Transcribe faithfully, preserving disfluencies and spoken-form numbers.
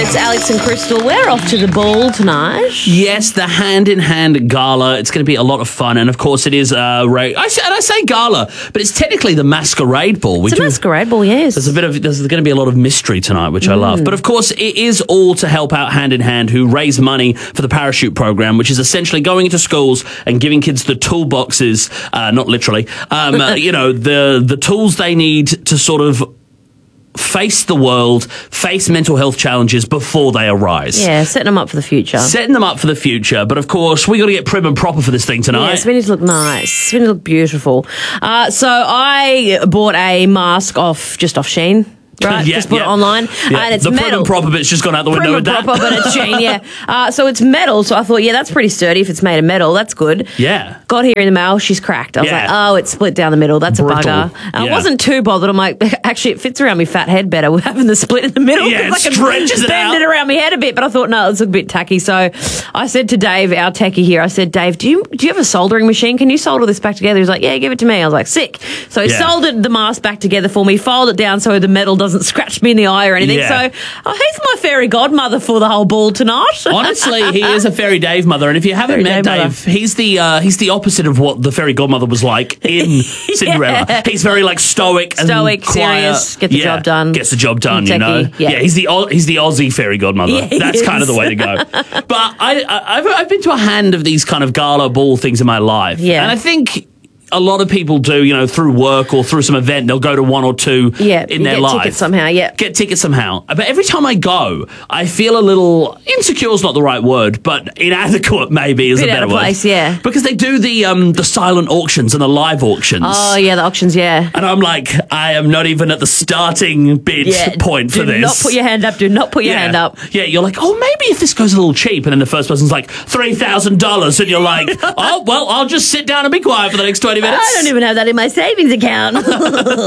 It's Alex and Crystal. We're off to the ball tonight. Yes, the Hand in Hand Gala. It's going to be a lot of fun, and of course, it is. Uh, ra- I say, and I say gala, but it's technically the masquerade ball. It's a masquerade ball, yes. There's a bit of there's going to be a lot of mystery tonight, which mm. I love. But of course, it is all to help out Hand in Hand, who raise money for the parachute program, which is essentially going into schools and giving kids the toolboxes, uh, not literally, um, uh, you know, the the tools they need to sort of face the world, face mental health challenges before they arise. Yeah, setting them up for the future. Setting them up for the future. But of course, we got to get prim and proper for this thing tonight. Yes, we need to look nice. We need to look beautiful. Uh, so I bought a mask off, just off Shein. Right, yeah, just put yeah. it online, yeah. and it's the metal. prim and proper bit's just gone out the window prim with and that. proper, but it's Shein, yeah. Uh, so it's metal. So I thought, yeah, that's pretty sturdy if it's made of metal. That's good. Yeah. Got here in the mail, she's cracked. I was Yeah. like, oh, it's split down the middle. That's Brutal. a bugger. And Yeah. I wasn't too bothered. I'm like, actually, it fits around my fat head better. We're having the split in the middle. Yeah, it I can stretches it bend out. it around my head a bit. But I thought, no, it's a bit tacky. So I said to Dave, our techie here, I said, Dave, do you do you have a soldering machine? Can you solder this back together? He's like, yeah, give it to me. I was like, sick. So he Yeah. soldered the mask back together for me, folded it down so the metal doesn't scratch me in the eye or anything. Yeah. So oh, he's my fairy godmother for the whole ball tonight. Honestly, he is a fairy Dave mother, and if you haven't Fairy met Dave Dave, he's the uh, he's the opposite of what the fairy godmother was like in Cinderella. Yeah. He's very like stoic, Stoic, and quiet. serious, get the Yeah, job done. Gets the job done, you Techie, know. yeah. he's the Au- he's the Aussie fairy godmother. Yeah, he That's kind of is. the way to go. But I, I I've I've been to a hand of these kind of gala ball things in my life, Yeah. and I think a lot of people do, you know, through work or through some event, they'll go to one or two Yeah, in you their get life. tickets somehow, yeah. Get tickets somehow. But every time I go, I feel a little insecure is not the right word, but inadequate maybe is Bit a out better of word. place, yeah. Because they do the um the silent auctions and the live auctions. Oh, yeah, the auctions, yeah. And I'm like, I am not even at the starting bid Yeah, point for do this. not put your hand up. Do not put your yeah. hand up. Yeah, you're like, oh, maybe if this goes a little cheap, and then the first person's like three thousand dollars, and you're like, oh, well, I'll just sit down and be quiet for the next twenty minutes. I don't even have that in my savings account.